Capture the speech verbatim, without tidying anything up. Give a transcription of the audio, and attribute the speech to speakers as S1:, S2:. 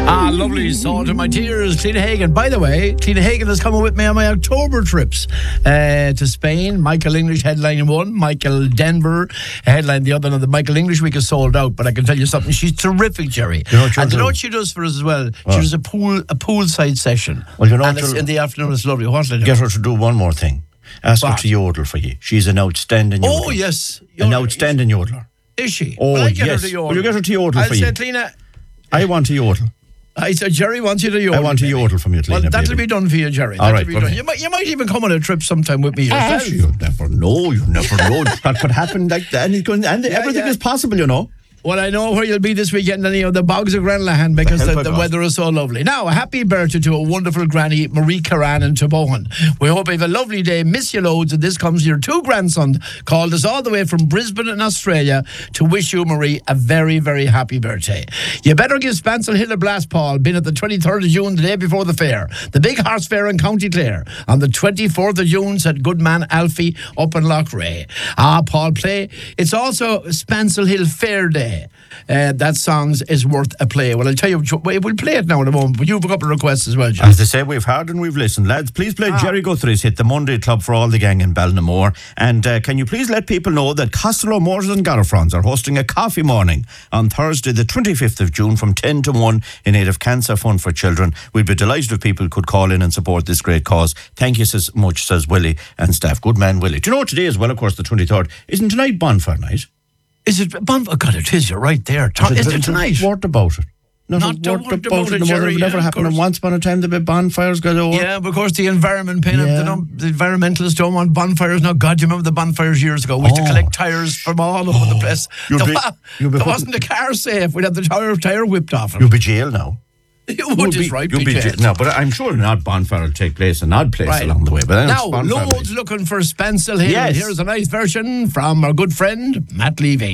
S1: Ah, lovely salt in my tears, Clena Hagan. By the way, Clena Hagan is coming with me on my October trips uh, to Spain. Michael English headlining one, Michael Denver headline the other. Now, the Michael English week is sold out, but I can tell you something. She's terrific, Jerry.
S2: You know what
S1: and you know
S2: do?
S1: what she does for us as well?
S2: What?
S1: She does a pool a poolside session.
S2: Well, you know
S1: and
S2: what
S1: it's
S2: you'll-
S1: in the afternoon. It's lovely. What
S2: Get her to do one more thing. Ask her
S1: What?
S2: to yodel for you. She's an outstanding yodeler.
S1: Oh, yes.
S2: An
S1: You're-
S2: outstanding yodeler.
S1: Is she?
S2: Oh,
S1: Well, I get
S2: yes.
S1: her to yodel.
S2: Will you get her to yodel
S1: I'll
S2: for
S1: say,
S2: you?
S1: Clena,
S2: I want to yodel.
S1: I said, Jerry wants you to yodel.
S2: I want to
S1: baby.
S2: yodel from you,
S1: Well,
S2: Clena,
S1: that'll
S2: baby.
S1: be done for you, Jerry.
S2: All
S1: That'll
S2: right,
S1: be
S2: go
S1: done.
S2: ahead.
S1: You might, you might even come on a trip sometime with me
S2: Ah,
S1: yourself.
S2: you never know. You never know. That could happen like that. And, it could, and everything
S1: yeah.
S2: is possible, you know.
S1: Well, I know where you'll be this weekend in you know, the bogs of Granlahan because
S2: The
S1: the,
S2: hell
S1: the
S2: I got.
S1: weather is so lovely. Now, a happy birthday to a wonderful granny, Marie Caran in Tobohan. We hope you have a lovely day. Miss you loads. And this comes your two grandsons called us all the way from Brisbane in Australia to wish you, Marie, a very, very happy birthday. You better give Spancel Hill a blast, Paul. Been at the twenty-third of June, the day before the fair. The big horse fair in County Clare. On the twenty-fourth of June, said good man Alfie up in Lochray. Ah, Paul, play. It's also Spancel Hill Fair Day. Uh, that song is worth a play. Well, I'll tell you, we'll play it now in a moment, but you have a couple of requests as well, John.
S2: As they say, we've heard and we've listened. Lads, please play
S1: Ah.
S2: Jerry Guthrie's hit, the Monday Club for all the gang in Ballinamore. And uh, can you please let people know that Costello Motors and Gallifrons are hosting a coffee morning on Thursday, the twenty-fifth of June from ten to one in aid of Cancer Fund for Children. We'd be delighted if people could call in and support this great cause. Thank you so much, says Willie and staff. Good man, Willie. Do you know what today is? Well, of course, the twenty-third. Isn't tonight bonfire night?
S1: Is it, bon- oh God, it is, you're right there. Tom, is it tonight?
S2: What about it? Not,
S1: Not
S2: a
S1: a
S2: word
S1: word
S2: about,
S1: about
S2: it.
S1: it,
S2: The
S1: Jerry,
S2: would never
S1: yeah, of
S2: happen. And
S1: course.
S2: once upon a time, the big bonfires got over.
S1: Yeah, but of course the environment pain,
S2: Yeah.
S1: they don't, the environmentalists don't want bonfires. Now, God, do you remember the bonfires years ago? We used to
S2: Oh.
S1: collect tyres from all over the place.
S2: You'll
S1: There,
S2: be-
S1: wa-
S2: you'll be
S1: there
S2: putting-
S1: wasn't a car safe. We'd have the tire, tire whipped off
S2: You'll
S1: it.
S2: be jailed now.
S1: You
S2: You'll
S1: would
S2: be-
S1: just right,
S2: you'll be
S1: P J.
S2: jailed. No, but I'm sure an odd bonfire will take place, an odd place
S1: Right.
S2: along the way. But
S1: Now,
S2: bonfire
S1: loads
S2: night.
S1: looking for Spancel Hill.
S2: Yes.
S1: Here's a nice version from our good friend, Matt Levy.